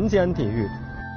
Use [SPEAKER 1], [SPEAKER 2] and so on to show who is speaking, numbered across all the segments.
[SPEAKER 1] 间地狱。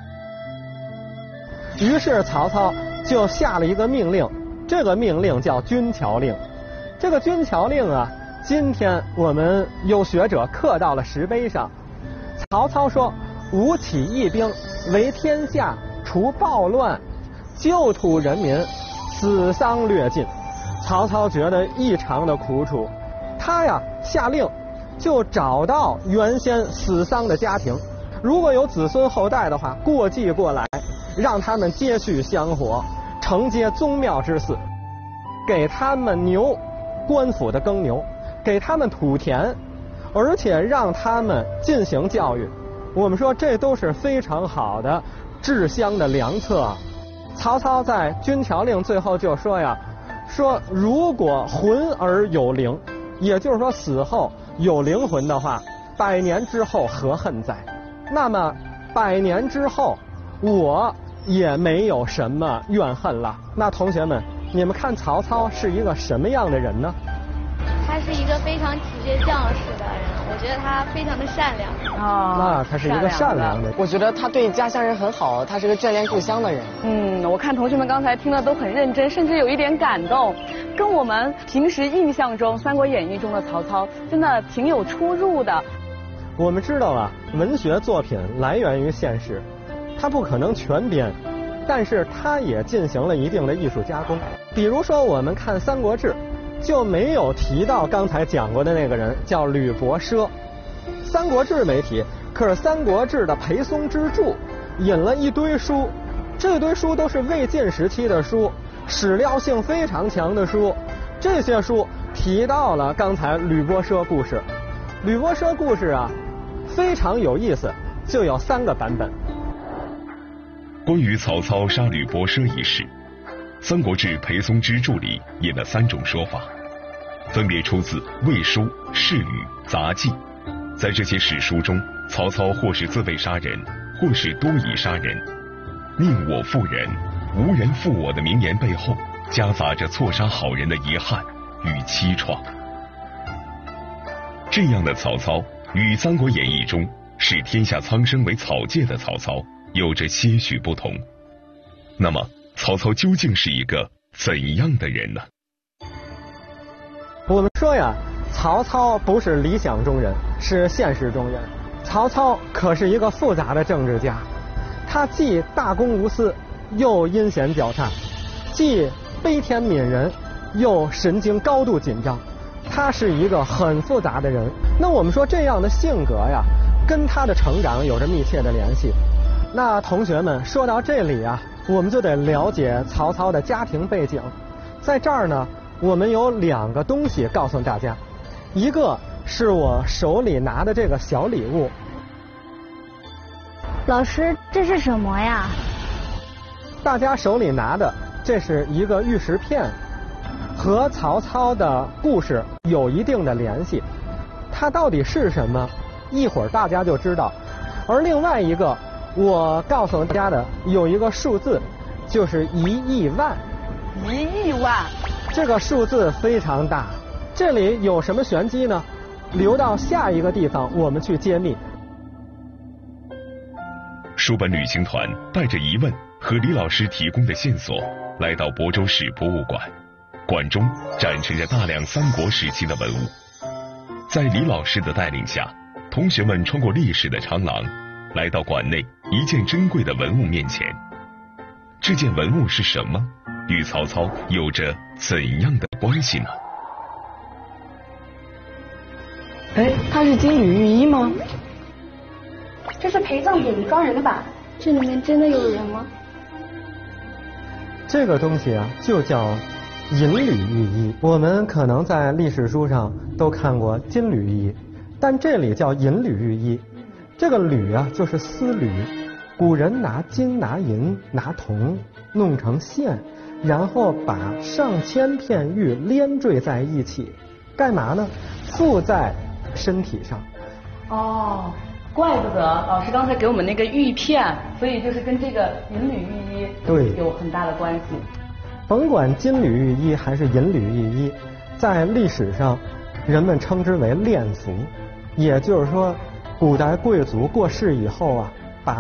[SPEAKER 1] 于是曹操就下了一个命令，这个命令叫军桥令。这个军桥令啊，今天我们有学者刻到了石碑上。曹操说：吾起义兵，为天下，除暴乱，救土人民，死丧略尽。曹操觉得异常的苦楚，他呀下令就找到原先死丧的家庭，如果有子孙后代的话，过继过来，让他们接续香火，承接宗庙之祀，给他们牛，官府的耕牛，给他们土田，而且让他们进行教育。我们说这都是非常好的治乡的良策。曹操在军桥令最后就说呀，说如果魂而有灵，也就是说死后有灵魂的话，100年之后何恨哉？那么100年之后我也没有什么怨恨了。那同学们，你们看曹操是一个什么样的人呢？
[SPEAKER 2] 他是一个非常体贴将士的人，我觉得他非常的善良。
[SPEAKER 1] 那他是一个善良的。
[SPEAKER 3] 我觉得他对家乡人很好，他是个眷恋故乡的人。
[SPEAKER 4] 我看同学们刚才听的都很认真，甚至有一点感动，跟我们平时印象中《三国演义》中的曹操真的挺有出入的。
[SPEAKER 1] 我们知道啊，文学作品来源于现实，它不可能全编，但是它也进行了一定的艺术加工。比如说我们看《三国志》，就没有提到刚才讲过的那个人，叫吕伯奢。《三国志》没提，可是《三国志》的裴松之注引了一堆书，这堆书都是魏晋时期的书，史料性非常强的书。这些书提到了刚才吕伯奢故事。吕伯奢故事啊，非常有意思，就有3个版本。
[SPEAKER 5] 关于曹操杀吕伯奢一事，《三国志·裴松之注》里引了3种说法，分别出自《魏书》《释语》《杂记》。在这些史书中，曹操或是自卫杀人，或是多疑杀人。宁我负人，无人负我的名言背后，夹杂着错杀好人的遗憾与凄怆。这样的曹操与《三国演义》中视天下苍生为草芥的曹操有着些许不同。那么曹操究竟是一个怎样的人呢？
[SPEAKER 1] 我们说呀，曹操不是理想中人，是现实中人。曹操可是一个复杂的政治家，他既大公无私，又阴险狡诈，既悲天悯人，又神经高度紧张。他是一个很复杂的人。那我们说这样的性格呀，跟他的成长有着密切的联系。那同学们，说到这里啊，我们就得了解曹操的家庭背景。在这儿呢，我们有2个东西告诉大家，一个是我手里拿的这个小礼物。
[SPEAKER 2] 老师，这是什么呀？
[SPEAKER 1] 大家手里拿的这是一个玉石片，和曹操的故事有一定的联系。它到底是什么，一会儿大家就知道。而另外一个我告诉大家的有一个数字，就是1亿万。
[SPEAKER 4] 1亿万，
[SPEAKER 1] 这个数字非常大，这里有什么玄机呢？留到下一个地方我们去揭秘。
[SPEAKER 5] 书本旅行团带着疑问和李老师提供的线索，来到亳州市博物馆。馆中展陈着大量三国时期的文物。在李老师的带领下，同学们穿过历史的长廊，来到馆内一件珍贵的文物面前。这件文物是什么？与曹操有着怎样的关系呢？
[SPEAKER 3] 哎，它是金缕玉衣吗？
[SPEAKER 6] 这是陪葬给李庄人的吧？
[SPEAKER 2] 这里面真的有人吗？
[SPEAKER 1] 这个东西啊，就叫银缕玉衣。我们可能在历史书上都看过金缕衣，但这里叫银缕玉衣。这个缕啊，就是丝缕。古人拿金、拿银、拿铜弄成线，然后把上千片玉连缀在一起，干嘛呢？附在身体上。
[SPEAKER 4] 哦，怪不得老师刚才给我们那个玉片，所以就是跟这个银缕玉衣
[SPEAKER 1] 对
[SPEAKER 4] 有很大的关系。
[SPEAKER 1] 甭管金缕玉衣还是银缕玉衣，在历史上人们称之为殓服，也就是说古代贵族过世以后啊，